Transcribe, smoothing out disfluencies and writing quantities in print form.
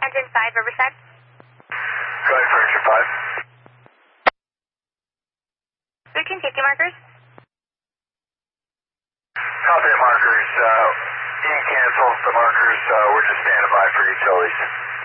Engine 5, Riverside. Go ahead for engine 5. Routine safety markers. Copy the markers. Being canceled, the markers, we're just standing by for utilities.